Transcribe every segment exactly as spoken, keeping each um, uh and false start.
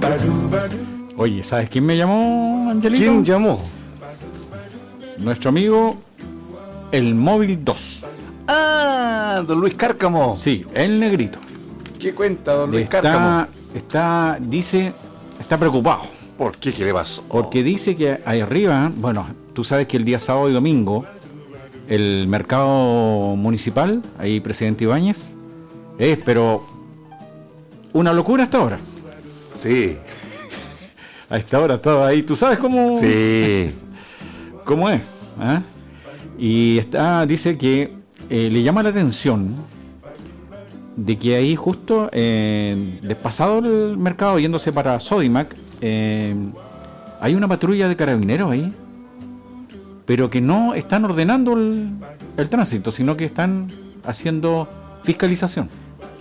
Oye, ¿sabes quién me llamó, Angelito? ¿Quién llamó? Nuestro amigo El Móvil dos. Ah, don Luis Cárcamo. Sí, el negrito. ¿Qué cuenta, don Luis está, Cárcamo? Está, dice, está preocupado. ¿Por qué? ¿Qué le pasó? Porque dice que ahí arriba, bueno, tú sabes que el día sábado y domingo, el mercado municipal, ahí Presidente Ibáñez, es, pero una locura hasta ahora. Sí. A esta hora todo ahí, ¿tú sabes cómo? Sí. ¿Cómo es? ¿Ah? Y está, dice que eh, le llama la atención de que ahí justo eh, despasado el mercado, yéndose para Sodimac, eh, hay una patrulla de carabineros ahí, pero que no están ordenando el, el tránsito, sino que están haciendo fiscalización.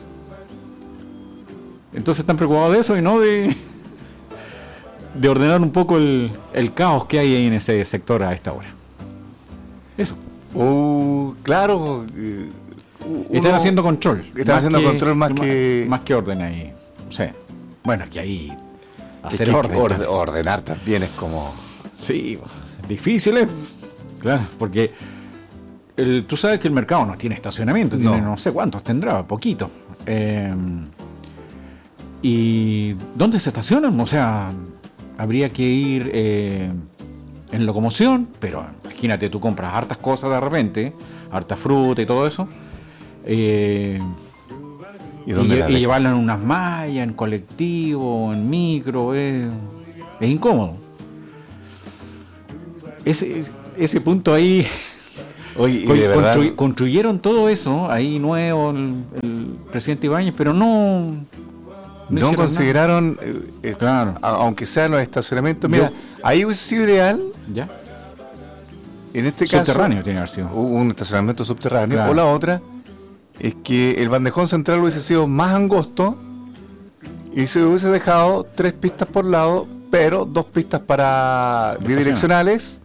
Entonces están preocupados de eso y no de de ordenar un poco el, el caos que hay ahí en ese sector a esta hora. Eso. Uh, claro. Uh, están haciendo control. Están haciendo que, control más que... Más que orden ahí. O sea, bueno, es que ahí... Hacer es que orden, orde, ordenar también es como... Sí, difícil es. Claro, porque el, tú sabes que el mercado no tiene estacionamiento. No. Tiene no sé cuántos tendrá, poquito. Eh, ¿Y dónde se estacionan? O sea... Habría que ir eh, en locomoción, pero imagínate, tú compras hartas cosas de repente, harta fruta y todo eso, eh, ¿Y, dónde y, y llevarla en unas mallas, en colectivo, en micro, eh, es incómodo. Ese, ese punto ahí, Oye, con, y de verdad... construy, construyeron todo eso ahí nuevo el, el presidente Ibáñez, pero no... No, no consideraron, eh, claro. a, aunque sean los estacionamientos. Mira, Yo, ahí hubiese sido ideal. ¿Ya? En este subterráneo caso. Subterráneo tiene que haber sido. Un estacionamiento subterráneo. Claro. O la otra es que el bandejón central hubiese sido más angosto y se hubiese dejado tres pistas por lado, pero dos pistas para bidireccionales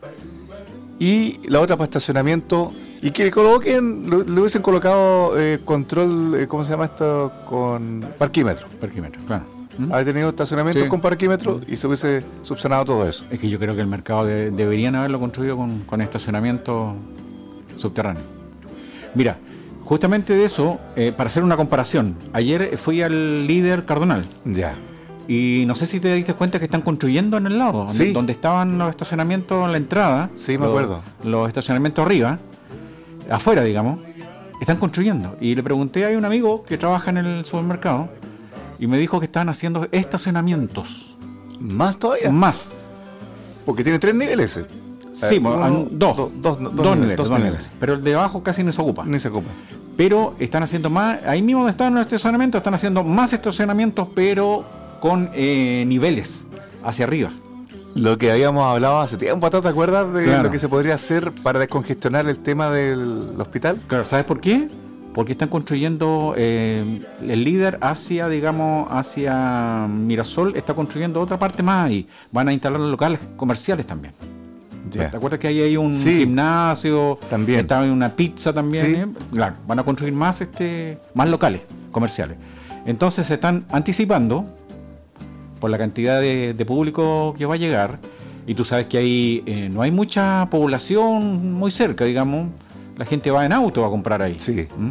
y la otra para estacionamiento. Y que le coloquen, le hubiesen colocado eh, control, eh, ¿cómo se llama esto? Con parquímetro. Parquímetro, claro. ¿Mm? Haber tenido estacionamientos sí. con parquímetro y se hubiese subsanado todo eso. Es que yo creo que el mercado de, deberían haberlo construido con, con estacionamiento subterráneo. Mira, justamente de eso, eh, para hacer una comparación, ayer fui al Líder Cardonal. Ya. Y no sé si te diste cuenta que están construyendo en el lado, sí. donde estaban los estacionamientos en la entrada. Sí, me los, acuerdo. Los estacionamientos arriba. Afuera, digamos, están construyendo. Y le pregunté a un amigo que trabaja en el supermercado y me dijo que están haciendo estacionamientos. ¿Más todavía? Más. Porque tiene tres niveles. Sí, uno, bueno, dos. Do, dos, dos, dos, niveles, dos dos niveles. niveles. Pero el de abajo casi no se ocupa. Ni se ocupa. Pero están haciendo más, ahí mismo donde están los estacionamientos, están haciendo más estacionamientos, pero con eh, niveles hacia arriba. Lo que habíamos hablado hace tiempo, ¿te acuerdas de claro. lo que se podría hacer para descongestionar el tema del hospital? Claro, ¿sabes por qué? Porque están construyendo eh, el Líder hacia, digamos, hacia Mirasol, está construyendo otra parte más y van a instalar locales comerciales también. Yeah. ¿Te acuerdas que ahí hay un sí, gimnasio? También. Estaba una pizza también. Sí. ¿eh? Claro, van a construir más, este, más locales comerciales. Entonces se están anticipando por la cantidad de, de público que va a llegar, y tú sabes que ahí eh, no hay mucha población muy cerca, digamos, la gente va en auto a comprar ahí. Sí. ¿Mm?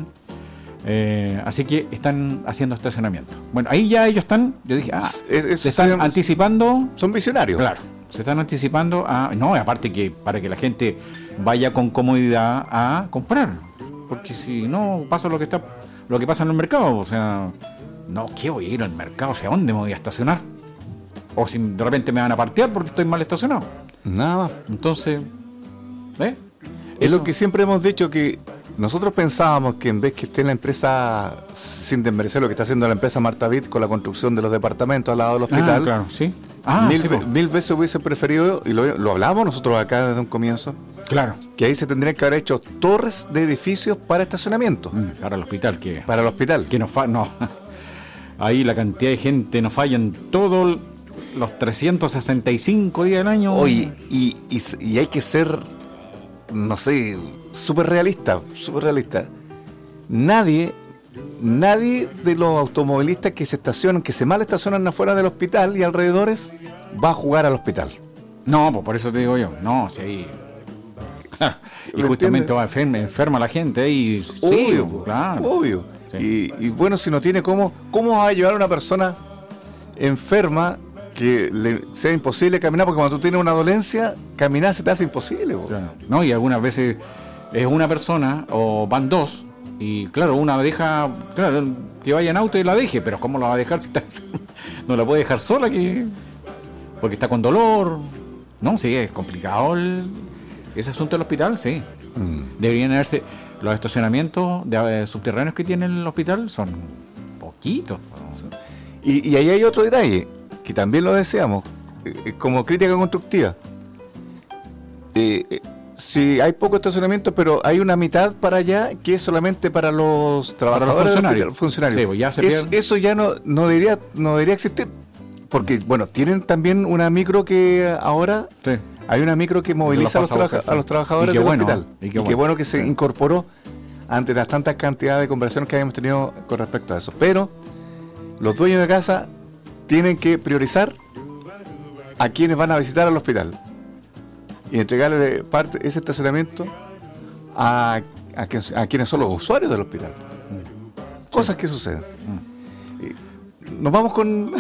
Eh, así que están haciendo estacionamiento. Bueno, ahí ya ellos están, yo dije, ah, es, es, se están son, anticipando. Son visionarios. Claro, se están anticipando a, no, aparte que para que la gente vaya con comodidad a comprar, porque si no pasa lo que está, lo que pasa en el mercado, o sea, no, ¿qué voy a ir al mercado? O sea, ¿dónde me voy a estacionar? O si de repente me van a partear porque estoy mal estacionado. Nada más. Entonces, ¿eh? Es Eso. Lo que siempre hemos dicho, que nosotros pensábamos que en vez que esté la empresa, sin desmerecer lo que está haciendo la empresa Martavit con la construcción de los departamentos al lado del hospital, ah, claro, sí. Ah, mil, sí, mil veces hubiese preferido, y lo, lo hablábamos nosotros acá desde un comienzo, claro, que ahí se tendrían que haber hecho torres de edificios para estacionamiento. Mm, para el hospital, que para el hospital. Que no fa- no. Ahí la cantidad de gente nos falla en todo los trescientos sesenta y cinco días del año. Oye, y, y, y hay que ser, no sé, súper realista, súper realista. Nadie nadie de los automovilistas que se estacionan, que se mal estacionan afuera del hospital y alrededores, va a jugar al hospital. No, pues por eso te digo yo. No, si ahí... y justamente va enferma, enferma la gente y sí, obvio, pues, claro. Obvio. Sí. Y, y bueno, si no tiene cómo, ¿cómo va a llevar a una persona enferma que le sea imposible caminar? Porque cuando tú tienes una dolencia, caminar se te hace imposible. Claro. No, y algunas veces es una persona o van dos y claro, una deja, claro, que vaya en auto y la deje, pero ¿cómo la va a dejar si está enferma? No la puede dejar sola que porque está con dolor. No, sí, es complicado el, ese asunto del hospital, sí. Mm. Deberían haberse los estacionamientos de, eh, subterráneos que tiene el hospital son poquitos. ¿No? Y, y ahí hay otro detalle que también lo deseamos, eh, como crítica constructiva. Eh, eh, sí, hay poco estacionamiento, pero hay una mitad para allá que es solamente para los trabajadores, para los funcionarios. funcionarios. Sí, pues ya se eso, eso ya no, no debería no debería existir, porque bueno, tienen también una micro que ahora sí. Hay una micro que moviliza a los, trabaja, a los trabajadores del bueno, hospital. Y qué bueno, bueno que se sí. incorporó ante las tantas cantidades de conversaciones que habíamos tenido con respecto a eso. Pero los dueños de casa tienen que priorizar a quienes van a visitar al hospital y entregarle de parte ese estacionamiento a, a, que, a quienes son los usuarios del hospital. Cosas que suceden. Nos vamos con...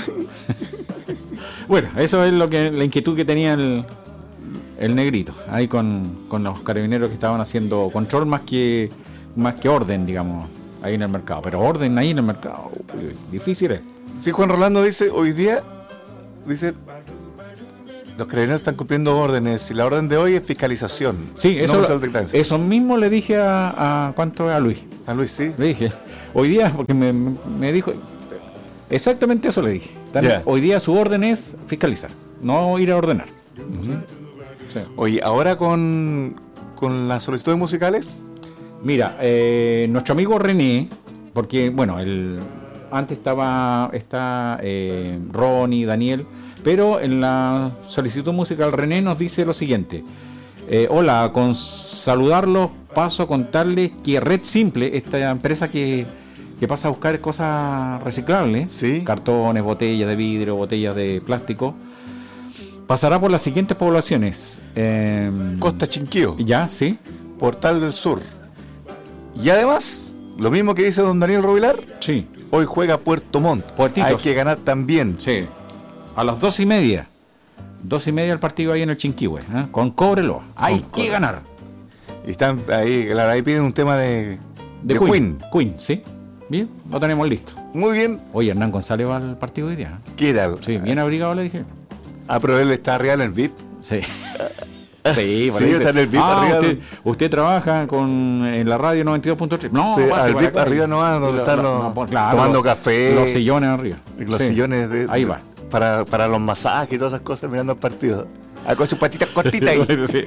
Bueno, eso es lo que la inquietud que tenía el, el negrito, ahí con, con los carabineros que estaban haciendo control más que más que orden, digamos, ahí en el mercado. Pero orden ahí en el mercado, uy, difícil es. Sí, Juan Rolando dice, hoy día, dice, los carabineros están cumpliendo órdenes y la orden de hoy es fiscalización. Sí, eso, no lo, eso mismo le dije a, a ¿cuánto es? A Luis. A Luis, sí. Le dije, hoy día, porque me, me dijo, exactamente eso le dije. Yeah. Hoy día su orden es fiscalizar, no ir a ordenar. Uh-huh. Sí. Oye, ahora con, con las solicitudes musicales. Mira, eh, nuestro amigo René, porque bueno, el, antes estaba está eh, Ronnie, Daniel, pero en la solicitud musical René nos dice lo siguiente. Eh, hola, con saludarlos paso a contarles que Red Simple, esta empresa que, que pasa a buscar cosas reciclables, ¿sí? Cartones, botellas de vidrio, botellas de plástico, pasará por las siguientes poblaciones. Eh, Costa Chinquío. Ya, sí. Portal del Sur. Y además, lo mismo que dice don Daniel Robilar, sí. Hoy juega Puerto Montt. Puertitos. Hay que ganar también. Sí. A las dos y media. Dos y media el partido ahí en el Chinquihue, ¿eh? Con Cobreloa. Hay con que Cobre. Ganar. Y están ahí, claro, ahí piden un tema de, de, de Queen. Queen. Queen, sí. Bien, lo tenemos listo. Muy bien. Oye, Hernán González va al partido hoy día. ¿Qué tal? Sí, bien abrigado le dije. Ah, pero él está arriba en el V I P. Sí. Sí, sí, está en el V I P ah, arriba. Usted, usted trabaja con en la radio noventa y dos punto tres. No, sí, al V I P arriba nomás, donde están los, no, claro, tomando los, café. Los sillones arriba. Los sí. sillones de, ahí va. Para, para los masajes y todas esas cosas mirando el partido. Ah, con sus patitas cortitas ahí. Sí.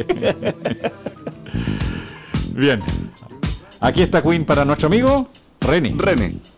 Bien. Aquí está Queen para nuestro amigo René. René.